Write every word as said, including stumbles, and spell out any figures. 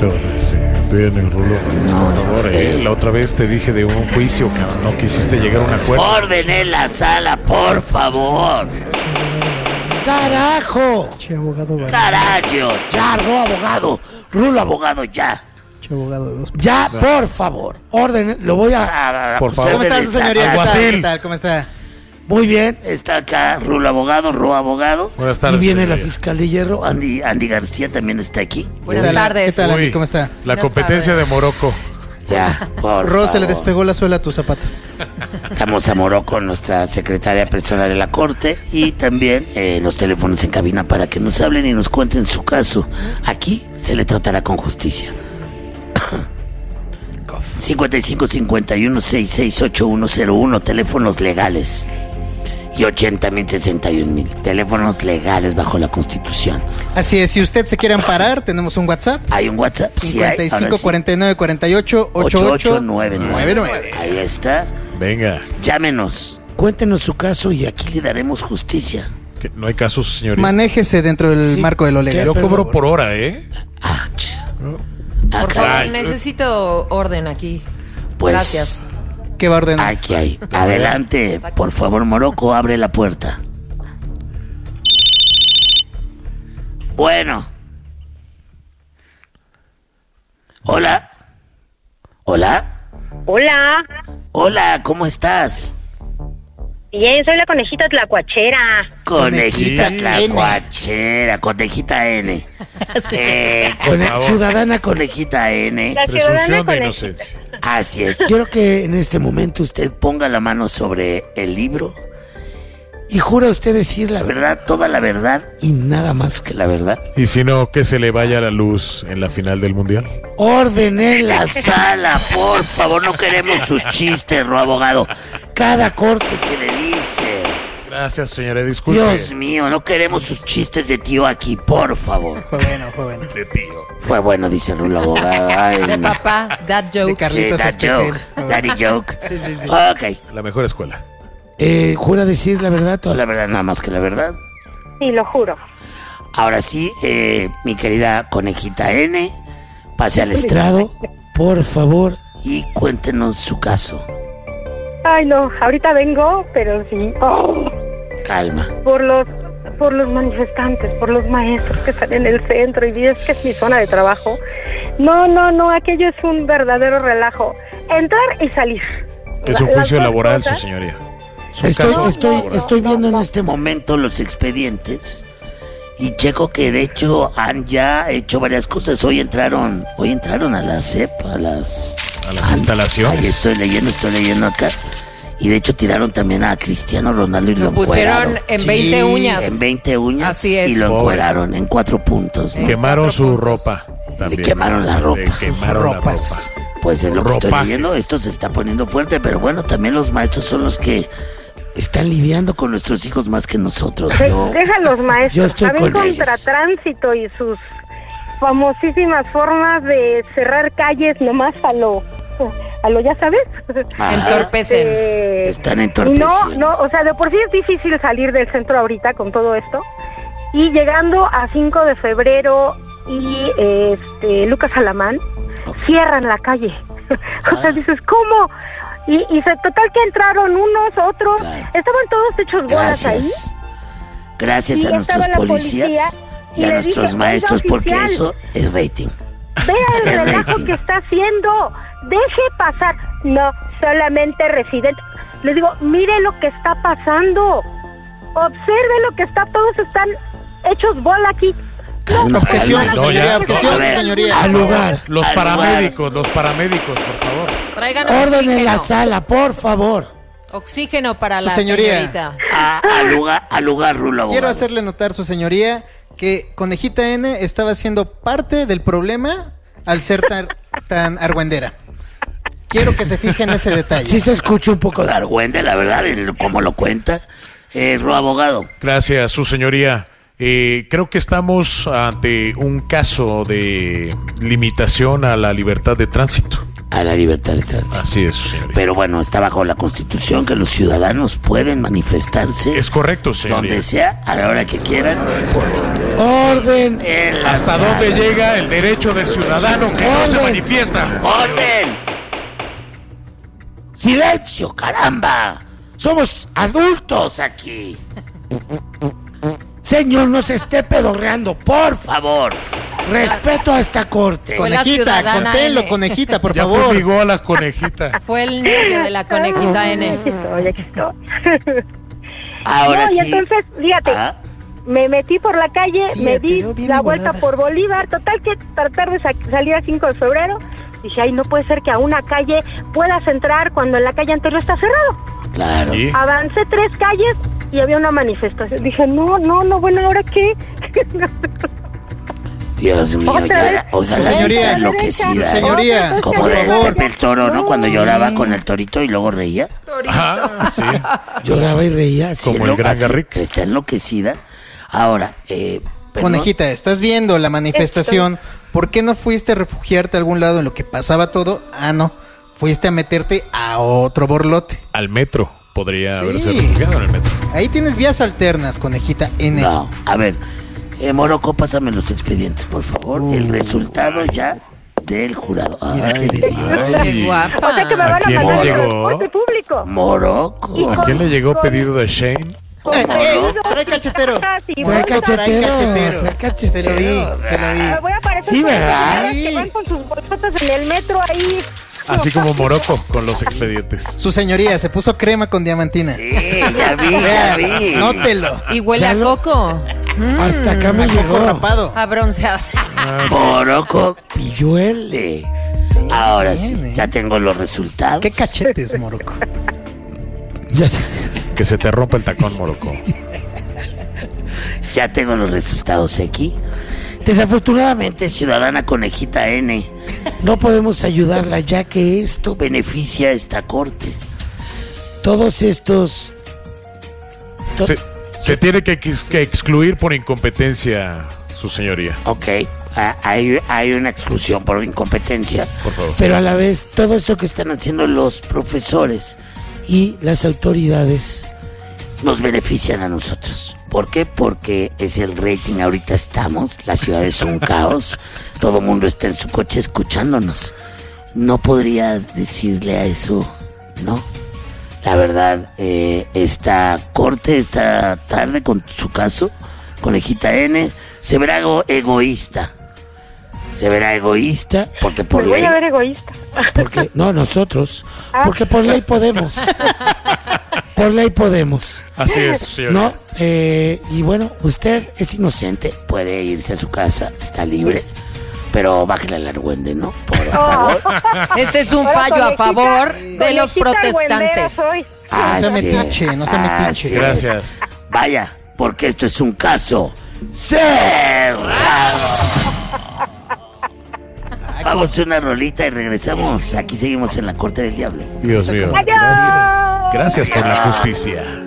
Sí, bien, Rulo. No, por favor, eh. La otra vez te dije de un juicio que no quisiste llegar a un acuerdo. Orden en la sala, por favor. ¡Carajo! Che, abogado. Vale. ¡Carajo! Ya, Rulo abogado. Rulo abogado, ya. Che, abogado de dos. Ya, por favor. Orden, lo voy a... Por favor. ¿Cómo está su señoría? ¿Qué tal? ¿Qué tal? ¿Cómo está? Muy bien, está acá Rulo abogado, Rulo abogado. Buenas tardes, y viene señoría. la fiscal de hierro, Andy, Andy García también está aquí. Buenas ¿Qué tal? tardes. ¿Qué tal, Andy? Uy, ¿Cómo está? La Buenas competencia tardes. de Morocco. Ya, por Ro, se le favor. despegó la suela a tu zapato. Estamos a Morocco, nuestra secretaria personal de la corte, y también eh, los teléfonos en cabina para que nos hablen y nos cuenten su caso. Aquí se le tratará con justicia. cincuenta y cinco cincuenta y uno sesenta y seis ochenta y uno cero uno, teléfonos legales. Y ochenta mil sesenta y un mil, teléfonos legales bajo la Constitución. Así es, si usted se quiere amparar, tenemos un WhatsApp. Hay un WhatsApp. Sí hay, cincuenta y ahora cinco sí. cuarenta y nueve cuarenta y ocho ochenta y ocho noventa y nueve. Ahí está. Venga. Llámenos. Cuéntenos su caso y aquí le daremos justicia. Que no hay casos, señorita. Manéjese dentro del Sí. marco de lo legal. Yo Pero- cobro por hora, ¿eh? Ah, ch- ah, Por favor, caray. necesito orden aquí. Pues, Gracias. ¿Qué va a ordenar? Aquí hay. Adelante, por favor, Morocco, abre la puerta. Bueno. Hola. Hola. Hola, Hola, ¿cómo estás? bien, soy la conejita tlacuachera. Conejita Conejita N. tlacuachera, conejita N. Eh, Por cone- favor. ciudadana conejita N. La ciudadana Presunción de conejita. inocencia. Así es. Quiero que en este momento usted ponga la mano sobre el libro y jura usted decir la verdad, toda la verdad y nada más que la verdad. Y si no, que se le vaya la luz en la final del mundial. Orden en la sala, por favor, no queremos sus chistes, Ro abogado. Cada corte se le dice. Gracias, señora. Disculpe. Dios mío, no queremos sus chistes de tío aquí, por favor. Fue bueno, fue bueno. De tío. Fue bueno, dice Rulo abogado. Ay, De no. papá, that De joke. Sí, Carlitos that Espejel. joke, daddy joke. Sí, sí, sí. Ok. La mejor escuela. Eh, ¿Jura decir la verdad, toda la verdad, nada más que la verdad? Sí, lo juro. Ahora sí, eh, mi querida conejita N, pase al estrado, por favor, y cuéntenos su caso. Ay, no, ahorita vengo, pero sí. Oh, Calma. por los por los manifestantes, por los maestros que están en el centro y es que es mi zona de trabajo. No, no, no, aquello es un verdadero relajo. Entrar y salir. Es un La- las juicio dos laboral, su cosas. señoría. Es un Estoy, caso estoy, laboral. estoy viendo en este momento los expedientes y checo que de hecho han ya hecho varias cosas. Hoy entraron, hoy entraron a la C E P, a las, A las instalaciones. Ahí estoy leyendo, estoy leyendo acá. Y de hecho tiraron también a Cristiano Ronaldo y lo, Lo pusieron encueraron. en veinte Sí, uñas. En veinte uñas. Así es. Y lo Pobre. encueraron en cuatro puntos, ¿no? Quemaron Cuatro su puntos. ropa. También. Le quemaron la ropa. Le quemaron Ropas. la ropa. Pues es lo que estoy Ropajes. leyendo. Esto se está poniendo fuerte, pero bueno, también los maestros son los que están lidiando con nuestros hijos más que nosotros. De- Yo, Deja a los yo maestros. estoy También con contra ellos. tránsito y sus famosísimas formas de cerrar calles nomás a lo, a lo ya sabes. Ajá. Entorpecen. Eh, Están y entorpeciendo. no, no, o sea, de por sí es difícil salir del centro ahorita con todo esto. Y llegando a cinco de febrero y este Lucas Alamán, Ok. cierran la calle. O sea, Ah. dices, ¿cómo? Y, y se, total que entraron unos, otros, Claro. estaban todos hechos bolas ahí. Gracias. Gracias Y a nuestros estaba la policías policía, y y a le nuestros dije, maestros, "Oiga, porque oficial". eso es rating. Vea el El relajo rating. que está haciendo. Deje pasar. No, solamente residente. Les digo, mire lo que está pasando. Observe lo que está, todos están hechos bola aquí. Calma, Objeción, calma. su señoría, ya, objeción, A su ver, señoría. Al lugar. Los al paramédicos, los paramédicos, por favor. Traigan lugar. Orden en la oxígeno. sala, por favor. Oxígeno para Su la señoría. señorita. A- Al lugar, al lugar, Rulo abogado. Quiero hacerle notar, su señoría, que Conejita N estaba siendo parte del problema al ser tan, tan argüendera. Quiero que se fije en ese detalle. Sí se escucha un poco de argüende, la verdad, en como lo cuenta. Eh, Rulo abogado. Gracias, su señoría. Eh, creo que estamos ante un caso de limitación a la libertad de tránsito. a la libertad de tránsito. Así es, señoría. Pero bueno, está bajo la Constitución que los ciudadanos pueden manifestarse Es correcto, señoría. donde sea, a la hora que quieran, por orden en la ¿Hasta sala. dónde llega el derecho del ciudadano que no se ¡Orden! manifiesta? ¡Orden! ¡Silencio, caramba! Somos adultos aquí. Señor, no se esté pedorreando, por favor. Respeto a esta corte. Fue la Conejita, ciudadana conténlo, N. conejita, por Ya favor. fumigó a la conejita. Fue el nervio de la conejita N. Aquí estoy, aquí estoy. Ahora no, y sí. entonces, fíjate, Ah, me metí por la calle, Sí, me te di veo bien la volada. vuelta por Bolívar, total que tratar de sa- salir a cinco de febrero. Dije, ay, no puede ser que a una calle puedas entrar cuando en la calle anterior está cerrado. claro. ¿Y? Avancé tres calles y había una manifestación. Dije, no, no, no, bueno, ¿ahora qué? Dios mío, Otra ya, vez. ojalá Señoría, sea enloquecida. señoría, Como por de favor. Pepe el Toro, ¿no? No. Cuando lloraba con el torito y luego reía. Ah, sí. Lloraba y reía. así Como el enlo- gran así, Garrick. Está enloquecida. Ahora, eh... pero no- Conejita, estás viendo la manifestación. ¿Por qué no fuiste a refugiarte a algún lado en lo que pasaba todo? Ah, no. Fuiste a meterte a otro borlote. Al metro. Podría Sí. haberse refugiado en el metro. Ahí tienes vías alternas, conejita N. No, a ver, eh, Morocco, pásame los expedientes, por favor. El resultado ya del jurado. Ay, Qué guapa. O sea que me ¿A van a quién mandar le el llegó? transporte público. Morocco. ¿A quién le llegó pedido de Shane? Con Eh, eh, pedidos trae y cachetero. cajas y Trae bolsas. cachetero. Trae cachetero. trae cachetero. Se lo vi, se lo Ah, vi. voy a aparecer Sí, con las ¿verdad? señoras que Sí. van con sus bolsotas en el metro ahí. Así como Morocco con los expedientes. Su señoría se puso crema con diamantina. Sí, ya vi, ya Vea, vi. nótelo. Y huele Ya a lo- coco. Mm, Hasta acá me Coco llegó. rapado. a bronceada. Morocco pilluele. Ahora sí, bien, ¿eh? ya tengo los resultados. ¿Qué cachetes, Morocco? Ya, Que se te rompa el tacón, Morocco. ya tengo los resultados aquí. Desafortunadamente, ciudadana conejita N, no podemos ayudarla ya que esto beneficia a esta corte. Todos estos... to- Se, se tiene que, ex- que excluir por incompetencia, su señoría. Ok, ah, hay, hay una exclusión por incompetencia, Por favor. pero a la vez todo esto que están haciendo los profesores y las autoridades nos benefician a nosotros. ¿Por qué? Porque es el rating, ahorita estamos, la ciudad es un caos, todo el mundo está en su coche escuchándonos. No podría decirle a eso, ¿no? La verdad, eh, esta corte, esta tarde con su caso, Conejita N, se verá ego- egoísta. Se verá egoísta porque por Me voy ley... a ver egoísta. Porque, no, nosotros. Porque por ley podemos. Por ley podemos. Así es, señoría. ¿No? Eh, y bueno, usted es inocente. Puede irse a su casa, está libre. Pero bájale al argüende, ¿no? Por favor. Este es un Ahora, fallo a conejita- favor de los conejita argüendera protestantes. soy. No se Así metiche, es, no se metiche. así es. Gracias. Vaya, porque esto es un caso cerrado. Vamos a una rolita y regresamos. Aquí seguimos en la Corte del Diablo. Dios mío. Adiós. Gracias. Gracias por la justicia.